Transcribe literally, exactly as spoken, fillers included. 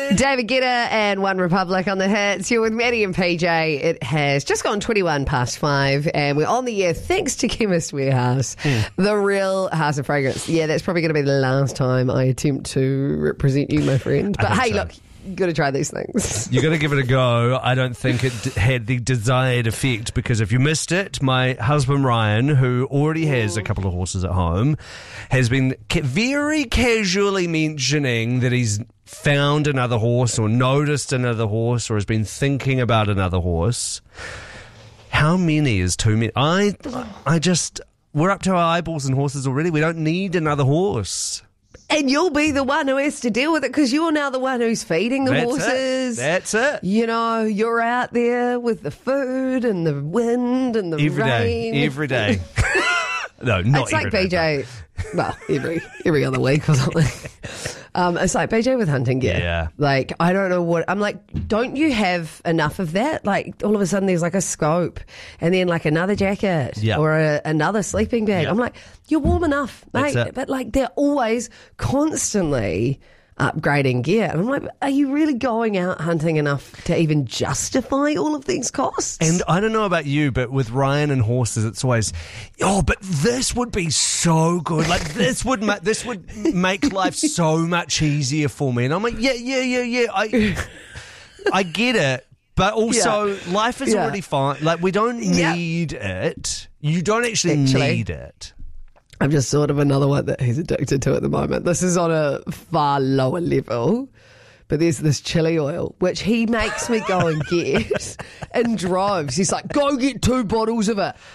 David Guetta and One Republic on the hits. You're with Maddie and P J. It has just gone twenty-one past five, and we're on the air thanks to Chemist Warehouse, mm. the real house of fragrance. Yeah, that's probably going to be the last time I attempt to represent you, my friend. But hey, so. look. You got to try these things. You got to give it a go. I don't think it d- had the desired effect, because if you missed it, my husband Ryan, who already has a couple of horses at home, has been ca- very casually mentioning that he's found another horse or noticed another horse or has been thinking about another horse. How many is too many? I, I just, we're up to our eyeballs in horses already. We don't need another horse. And you'll be the one who has to deal with it, because you're now the one who's feeding the That's horses. It. That's it. You know, you're out there with the food and the wind and the every rain. Day, every day. No, not it's every like day. B J, well, every every other week or something. Um, it's like B J with hunting gear. Yeah. Like, I don't know what, I'm like, don't you have enough of that? Like, all of a sudden there's like a scope and then like another jacket yeah. or a, another sleeping bag. Yeah. I'm like, you're warm enough, mate. But like, they're always constantly upgrading gear. And I'm like, are you really going out hunting enough to even justify all of these costs? And I don't know about you, but with Ryan and horses, it's always, oh, but this would be so good. Like, this would ma- this would make life so much easier for me. And I'm like, yeah, yeah, yeah, yeah. I, I get it. But also, yeah. life is yeah. already fine. Like, we don't need yeah. it. You don't actually, actually need it. I'm just sort of another one that he's addicted to at the moment. This is on a far lower level, but there's this chili oil, which he makes me go and get in droves. He's like, go get two bottles of it.